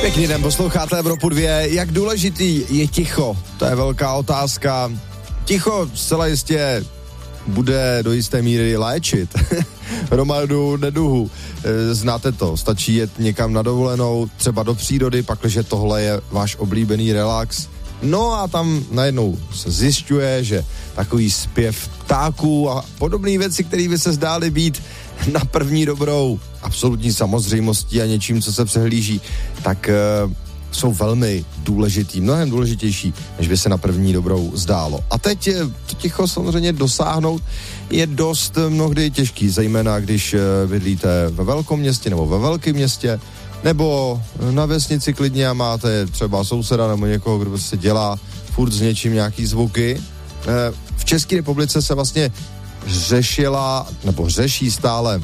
Pěkný den, posloucháte Evropu 2. Jak důležitý je ticho? To je velká otázka. Ticho zcela jistě bude do jisté míry léčit hromadu neduhu. Znáte to, stačí jet někam na dovolenou, třeba do přírody, pakliže tohle je váš oblíbený relax. No a tam najednou se zjišťuje, že takový zpěv ptáků a podobné věci, které by se zdály být na první dobrou absolutní samozřejmostí a něčím, co se přehlíží, tak jsou velmi důležitý, mnohem důležitější, než by se na první dobrou zdálo. A teď to ticho samozřejmě dosáhnout je dost mnohdy těžký, zejména když bydlíte ve velkom městě nebo ve velkém městě, nebo na vesnici klidně a máte třeba souseda nebo někoho, kdo se dělá furt s něčím nějaký zvuky. V České republice se vlastně řešila, nebo řeší stále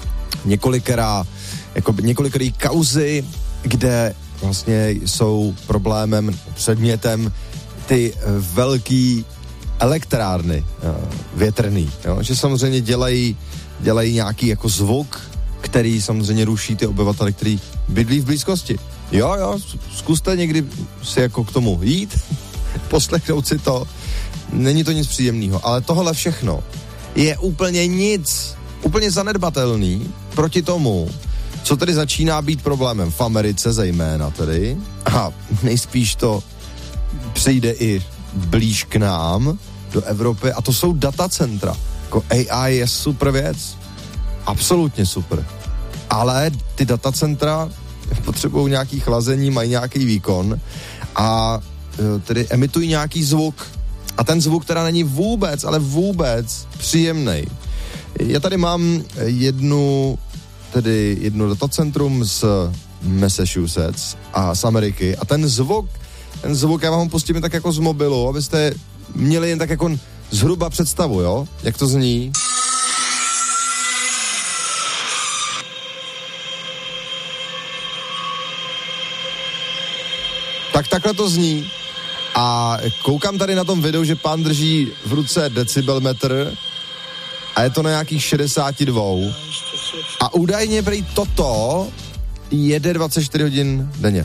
několikerý kauzy, kde vlastně jsou problémem, předmětem ty velký elektrárny větrný, jo? Že samozřejmě dělají nějaký jako zvuk, který samozřejmě ruší ty obyvatele, který bydlí v blízkosti. Jo, zkuste někdy si jako k tomu jít, poslechnout si to, není to nic příjemného, ale tohle všechno je úplně zanedbatelný proti tomu, co tedy začíná být problémem v Americe zejména tedy, a nejspíš to přijde i blíž k nám do Evropy, a to jsou datacentra. Jako AI je super věc, absolutně super, ale ty datacentra potřebují nějaký chlazení, mají nějaký výkon a tedy emitují nějaký zvuk, a ten zvuk teda není vůbec příjemnej. Já tady mám jedno datacentrum z Massachusetts a z Ameriky a ten zvuk já vám ho pustím tak jako z mobilu, abyste měli jen tak jako zhruba představu, jo, jak to zní. Tak takhle to zní. A koukám tady na tom videu, že pán drží v ruce decibelmetr a je to na nějakých 62. A údajně prý toto jede 24 hodin denně.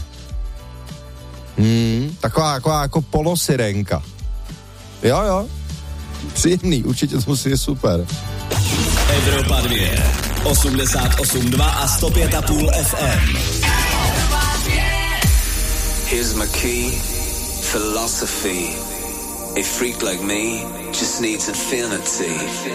Taková jako polosirenka. Jo. Příjemný, určitě to musí je super. Evropa 2, 88,2 a 105,5 FM. Here's my key, philosophy. A freak like me just needs infinity.